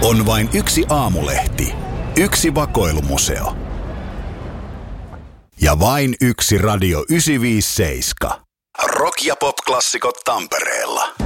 On vain yksi aamulehti, yksi vakoilumuseo ja vain yksi Radio 957. Rock- ja pop-klassikot Tampereella.